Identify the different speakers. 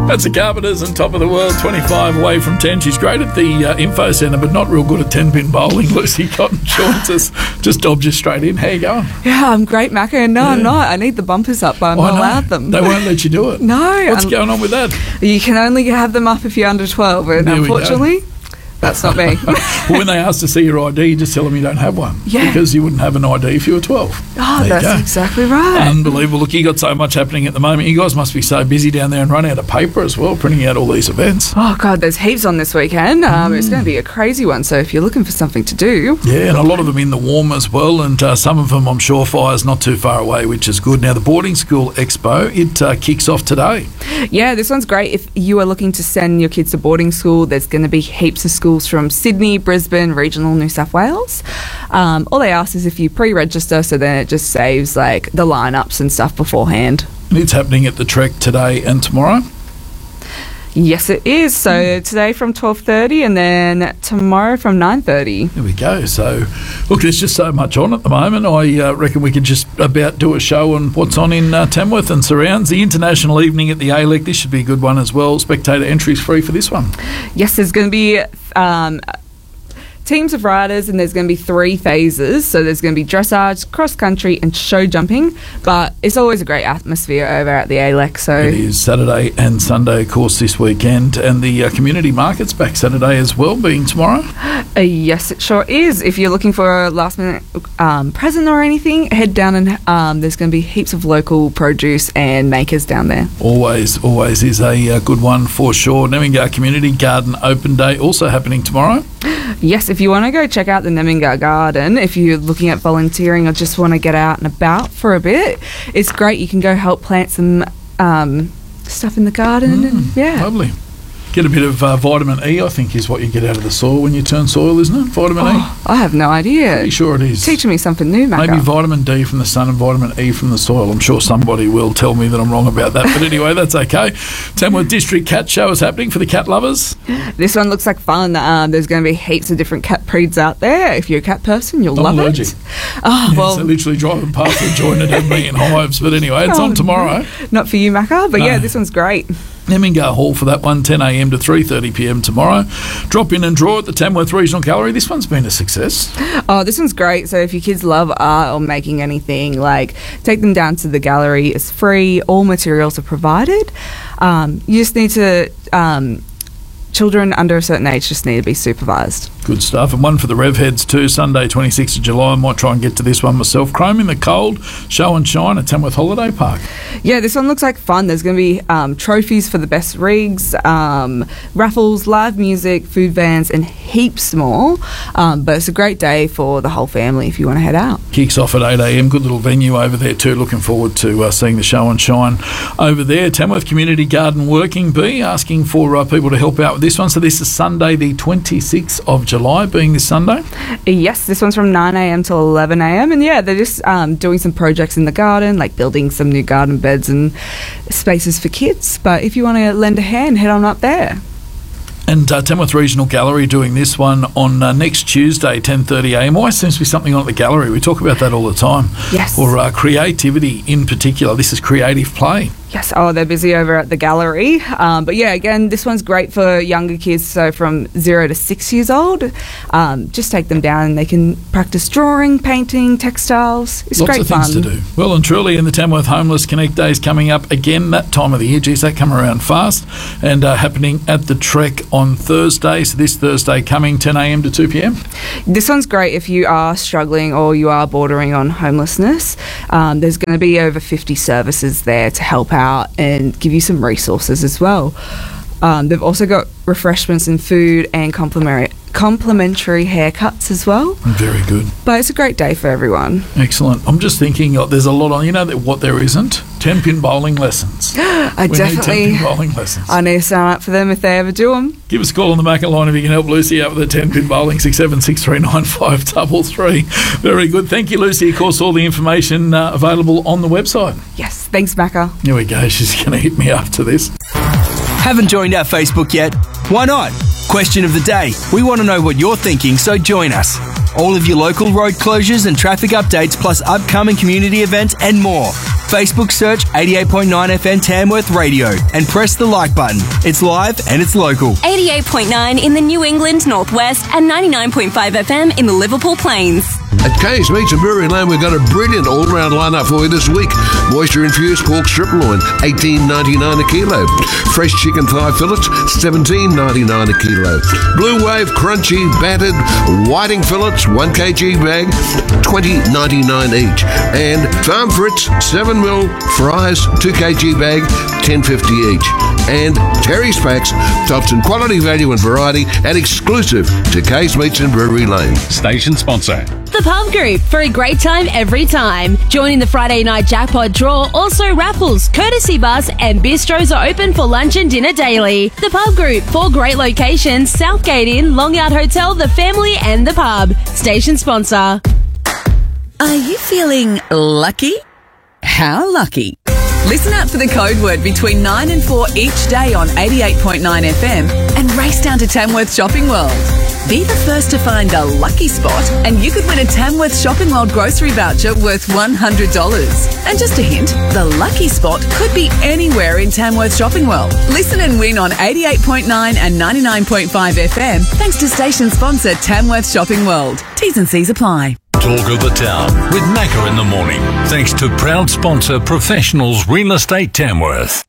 Speaker 1: That's the Carpenters and Top of the World, 25 away from 10. She's great at the info centre, but not real good at 10-pin bowling. Lucy Cotton Shorts just dobbed you straight in. How you going?
Speaker 2: Yeah, I'm great, Macca. No, I'm not. I need the bumpers up, but I'm not allowed them.
Speaker 1: They won't let you do it.
Speaker 2: No.
Speaker 1: What's going on with that?
Speaker 2: You can only have them up if you're under 12, and unfortunately, that's not me.
Speaker 1: Well, when they ask to see your ID, you just tell them you don't have one.
Speaker 2: Yeah.
Speaker 1: Because you wouldn't have an ID if you were 12.
Speaker 2: Oh, that's exactly right.
Speaker 1: Unbelievable. Look, you got so much happening at the moment. You guys must be so busy down there and run out of paper as well, printing out all these events.
Speaker 2: Oh, God, there's heaps on this weekend. It's going to be a crazy one, so if you're looking for something to do...
Speaker 1: Yeah, and a lot of them in the warm as well, and some of them, I'm sure, Fire's not too far away, which is good. Now, the Boarding School Expo, it kicks off today.
Speaker 2: Yeah, this one's great. If you are looking to send your kids to boarding school, there's going to be heaps of schools from Sydney, Brisbane, regional New South Wales. All they ask is if you pre-register, so then it just saves like the lineups and stuff beforehand.
Speaker 1: It's happening at the Trek today and tomorrow.
Speaker 2: Yes, it is. So today from 12:30 and then tomorrow from 9:30.
Speaker 1: There we go. So, look, there's just so much on at the moment. I reckon we could just about do a show on what's on in Tamworth and surrounds. The International Evening at the ALEC, this should be a good one as well. Spectator entries free for this one.
Speaker 2: Yes, there's going to be... teams of riders, and there's going to be 3 phases. So there's going to be dressage, cross country, and show jumping. But it's always a great atmosphere over at the ALEC. So
Speaker 1: it is Saturday and Sunday, of course, this weekend, and the community market's back Saturday as well, being tomorrow.
Speaker 2: Yes, it sure is. If you're looking for a last minute present or anything, head down and there's going to be heaps of local produce and makers down there.
Speaker 1: Always is a good one for sure. Nemmingar Community Garden Open Day also happening tomorrow.
Speaker 2: Yes, if you want to go check out the Nemmingar Garden, if you're looking at volunteering or just want to get out and about for a bit, it's great. You can go help plant some stuff in the garden. And,
Speaker 1: lovely. Get a bit of vitamin E, I think, is what you get out of the soil when you turn soil, isn't it? Vitamin E?
Speaker 2: I have no idea.
Speaker 1: Pretty sure it is.
Speaker 2: Teaching me something new, Macca.
Speaker 1: Maybe vitamin D from the sun and vitamin E from the soil. I'm sure somebody will tell me that I'm wrong about that. But anyway, that's okay. Tamworth District Cat Show is happening for the cat lovers.
Speaker 2: This one looks like fun. There's going to be heaps of different cat breeds out there. If you're a cat person, you'll love
Speaker 1: allergic.
Speaker 2: it. Oh, well.
Speaker 1: So literally driving past the joint and have me in hives. But anyway, it's on tomorrow.
Speaker 2: Not for you, Macca. But yeah, this one's great.
Speaker 1: Nemmingar Hall for that one, 10 a.m. to 3:30 p.m. tomorrow. Drop in and draw at the Tamworth Regional Gallery. This one's been a success.
Speaker 2: Oh, this one's great. So if your kids love art or making anything, like, take them down to the gallery. It's free. All materials are provided. You just need to... children under a certain age just need to be supervised.
Speaker 1: Good stuff. And one for the Rev Heads too, Sunday 26th of July. I might try and get to this one myself. Chrome in the Cold, Show and Shine at Tamworth Holiday Park.
Speaker 2: Yeah, this one looks like fun. There's going to be trophies for the best rigs, raffles, live music, food vans, and heaps more. But it's a great day for the whole family if you want to head out.
Speaker 1: Kicks off at 8 a.m. Good little venue over there too. Looking forward to seeing the Show and Shine over there. Tamworth Community Garden Working Bee asking for people to help out with this one. So this is Sunday the 26th of July, being this Sunday.
Speaker 2: Yes, this one's from 9 a.m. till 11 a.m. And yeah, they're just doing some projects in the garden, like building some new garden beds and spaces for kids. But if you want to lend a hand, head on up there.
Speaker 1: And Tamworth Regional Gallery doing this one on next Tuesday, 10:30am. Always seems to be something on at the gallery. We talk about that all the time.
Speaker 2: Yes.
Speaker 1: Or creativity in particular. This is creative play.
Speaker 2: Yes, they're busy over at the gallery. But yeah, again, this one's great for younger kids, so from 0 to 6 years old. Just take them down and they can practice drawing, painting, textiles. It's
Speaker 1: Lots
Speaker 2: great
Speaker 1: of
Speaker 2: fun.
Speaker 1: things to do. Well and truly, in the Tamworth Homeless Connect Days coming up again that time of the year. Geez, that come around fast. And happening at the Trek on Thursday. So this Thursday coming 10 a.m. to 2 p.m.
Speaker 2: This one's great if you are struggling or you are bordering on homelessness. There's going to be over 50 services there to help out and give you some resources as well. They've also got refreshments and food and complimentary haircuts as well.
Speaker 1: Very good.
Speaker 2: But it's a great day for everyone.
Speaker 1: Excellent. I'm just thinking there's a lot on, what there isn't? 10-pin bowling lessons. We need 10-pin bowling lessons.
Speaker 2: I need to sign up for them if they ever do them.
Speaker 1: Give us a call on the Macca line if you can help Lucy out with the 10-pin bowling, 67639533. Very good. Thank you, Lucy. Of course, all the information available on the website.
Speaker 2: Yes. Thanks, Macca.
Speaker 1: Here we go. She's going to hit me after this.
Speaker 3: Haven't joined our Facebook yet? Why not? Question of the day. We want to know what you're thinking, so join us. All of your local road closures and traffic updates, plus upcoming community events and more. Facebook search 88.9 FM Tamworth Radio and press the like button. It's live and it's local.
Speaker 4: 88.9 in the New England Northwest and 99.5 FM in the Liverpool Plains.
Speaker 5: At Kay's Meats and Brewery Lane, we've got a brilliant all-round lineup for you this week. Moisture-infused pork strip loin, $18.99 a kilo. Fresh chicken thigh fillets, $17.99 a kilo. Blue Wave crunchy battered whiting fillets, 1 kg bag, $20.99 each. And Farm Fritz 7mm fries, 2 kg bag, $10.50 each. And Terry's Packs, tops in quality, value and variety, and exclusive to Kay's Meats and Brewery Lane.
Speaker 6: Station sponsor.
Speaker 7: The Pub Group, for a great time every time. Joining the Friday night jackpot draw, also raffles, courtesy bus and bistros are open for lunch and dinner daily. The Pub Group, 4 great locations, Southgate Inn, Long Out Hotel, The Family and The Pub. Station sponsor.
Speaker 8: Are you feeling lucky? How lucky? Listen out for the code word between 9 and 4 each day on 88.9 FM and race down to Tamworth Shopping World. Be the first to find a lucky spot and you could win a Tamworth Shopping World grocery voucher worth $100. And just a hint, the lucky spot could be anywhere in Tamworth Shopping World. Listen and win on 88.9 and 99.5 FM thanks to station sponsor Tamworth Shopping World. T's and C's apply.
Speaker 6: Talk of the Town with Macca in the morning. Thanks to proud sponsor Professionals Real Estate Tamworth.